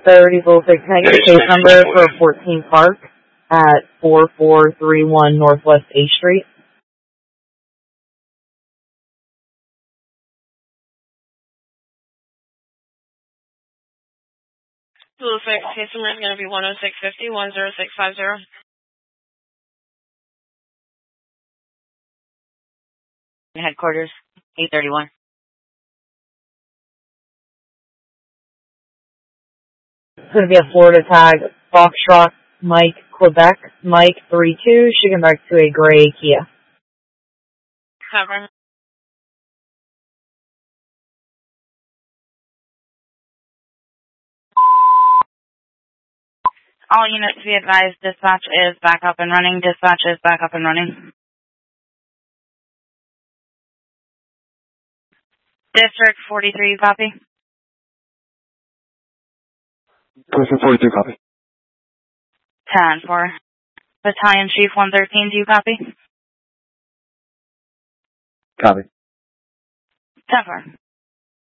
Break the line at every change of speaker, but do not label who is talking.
Priority Bullfix, can I get a case number for 14 Park at 4431 Northwest A Street?
Bullfix, case number is going to be 10650 10650.
Headquarters, 831.
It's going to be a Florida tag, Foxtrot, Mike, Quebec, Mike 32, shipping back to a gray Kia.
Cover.
All units be advised, dispatch is back up and running. Dispatch is back up and running. District 43, copy.
District 42, copy.
10 for Battalion Chief 113, do you copy?
Copy.
10 for.